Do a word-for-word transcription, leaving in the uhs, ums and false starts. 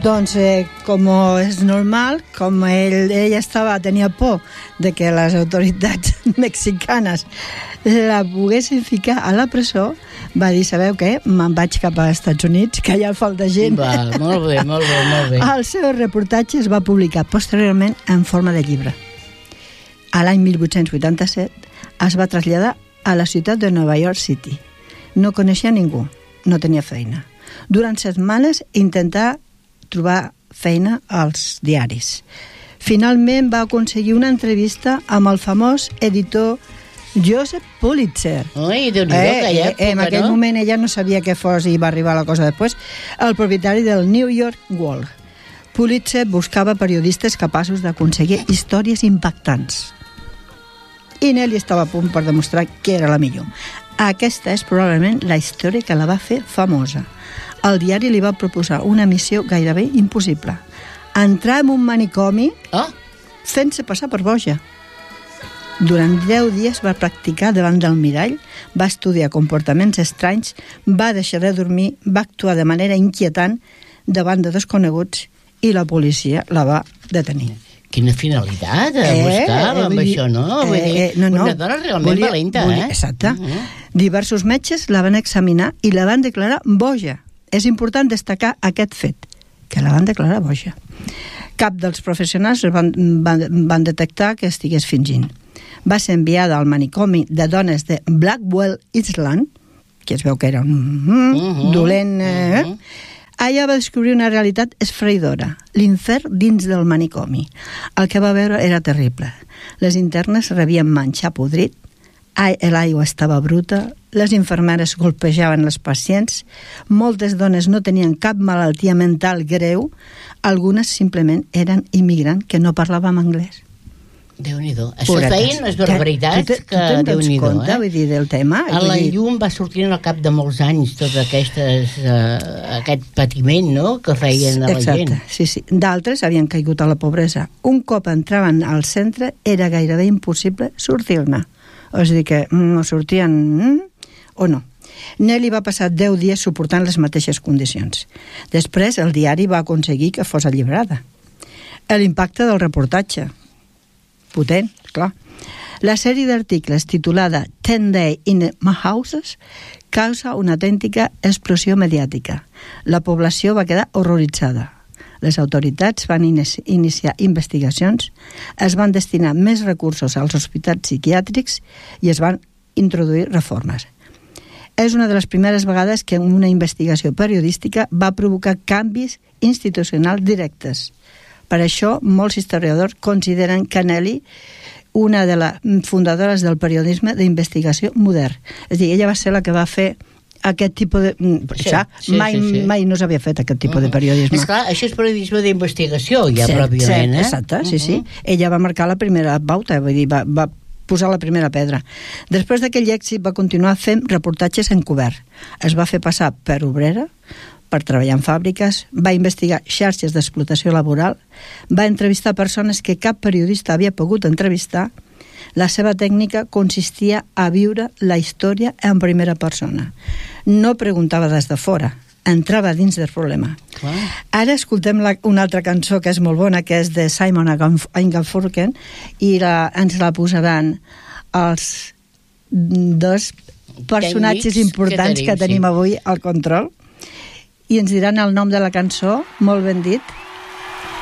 Doncs, eh, com és normal, com ell, ella estava, tenia por de que les autoritats mexicanes la poguessin ficar a la presó, va dir, sabeu què? Me'n vaig cap als Estats Units, que allà falta gent. Val, molt bé, molt bé, molt bé. El seu reportatge es va publicar posteriorment en forma de llibre. A l'any mil vuit-cents vuitanta-set es va traslladar a la ciutat de Nova York City. No coneixia ningú, no tenia feina. Durant setmanes intentà trobar feina als diaris. Finalment va aconseguir una entrevista amb el famós editor Joseph Pulitzer. Ui, Déu-n'hi-do, eh, que eh, En aquell no? moment ella no sabia què fos i va arribar la cosa després. El propietari del New York World. Pulitzer buscava periodistes capaços d'aconseguir històries impactants. I Nelly estava a punt per demostrar que era la millor. Aquesta és probablement la història que la va fer famosa. El diari li va proposar una missió gairebé impossible. Entrar en un manicomi oh. fent-se passar per boja. Durant deu dies va practicar davant del mirall, va estudiar comportaments estranys, va deixar de dormir, va actuar de manera inquietant davant de desconeguts i la policia la va detenir. Quina finalitat eh, buscava eh, amb dir, això, no? Vull eh, dir, no, no. Una dona realment volia, valenta, volia, eh? Exacte. Uh-huh. Diversos metges la van examinar i la van declarar boja. És important destacar aquest fet, que la van declarar boja. Cap dels professionals van, van, van detectar que estigués fingint. Va ser enviada al manicomi de dones de Blackwell Island, que es veu que era un mm, uh-huh. dolent... Eh? Uh-huh. Allà va descobrir una realitat esfereïdora, l'infern dins del manicomi. El que va veure era terrible. Les internes rebien menjar podrit, l'aigua estava bruta, les infermeres golpejaven les pacients, moltes dones no tenien cap malaltia mental greu, algunes simplement eren immigrants que no parlaven anglès. Déu-n'hi-do. Això feien les barbaritats que, que Déu-n'hi-do, eh? Vull dir, del tema. A la llum va sortir al cap de molts anys tot aquestes, uh, aquest patiment, no?, que feien a la Exacte, gent. sí, sí. D'altres havien caigut a la pobresa. Un cop entraven al centre era gairebé impossible sortir-ne. És a dir, que no sortien mm, o no. Nelly va passar deu dies suportant les mateixes condicions. Després el diari va aconseguir que fos alliberada. L'impacte del reportatge. Potent, clar. La sèrie d'articles titulada Ten Day in My Houses causa una autèntica explosió mediàtica. La població va quedar horroritzada. Les autoritats van iniciar investigacions, es van destinar més recursos als hospitals psiquiàtrics i es van introduir reformes. És una de les primeres vegades que una investigació periodística va provocar canvis institucionals directes. Per això, molts historiadors consideren que Nelly una de les fundadores del periodisme d'investigació modern. És a dir, ella va ser la que va fer aquest tipus de... Sí, això, sí, mai, sí, sí. mai no s'havia fet aquest tipus uh-huh. de periodisme. És clar, això és periodisme d'investigació, ja sí, pròpiament, sí, eh? Exacte, sí, uh-huh. sí. Ella va marcar la primera pauta, vull dir, va, va posar la primera pedra. Després d'aquell èxit va continuar fent reportatges encobert. Es va fer passar per obrera, per treballar en fàbriques, va investigar xarxes d'explotació laboral, va entrevistar persones que cap periodista havia pogut entrevistar. La seva tècnica consistia a viure la història en primera persona. No preguntava des de fora, entrava dins del problema. Wow. Ara escoltem la, una altra cançó que és molt bona, que és de Simon and Garfunkel, i la, ens la posaran els dos personatges Tècnics importants que tenim, que tenim sí. avui al control, i ens diran el nom de la cançó, molt ben dit.